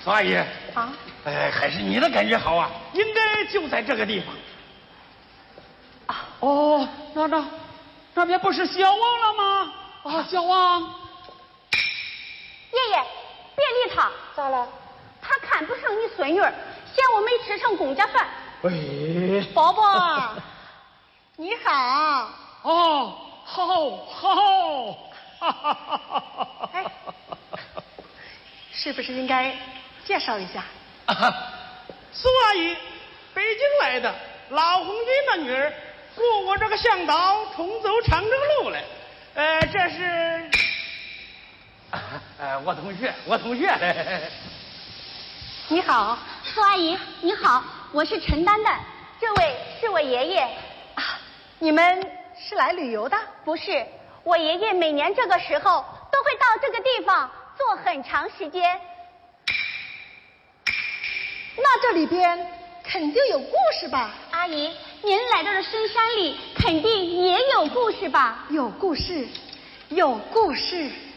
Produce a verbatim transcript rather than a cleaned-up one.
苏阿姨啊， 哎，还是你的感觉好啊，应该就在这个地方。 啊， 哦，那那那边不是小王了吗？啊，小王， 爷爷，别理他。 咋了？ 他看不上你孙女儿，嫌我没吃上公家饭。 哎， 宝宝，你好。 哦，好好，哈哈哈哈哈！ 哎，是不是应该介绍一下？ 啊，苏阿姨，北京来的，老红军的女儿，过我这个向导，重走长征路来。呃，这是， 啊呃，我同学，我同学。 你好， 苏阿姨，你好，我是陈丹丹，这位是我爷爷。 啊，你们是来旅游的？ 不是，我爷爷每年这个时候都会到这个地方坐很长时间。 那这里边肯定有故事吧？ 阿姨，您来到了深山里，肯定也有故事吧？ 有故事，有故事。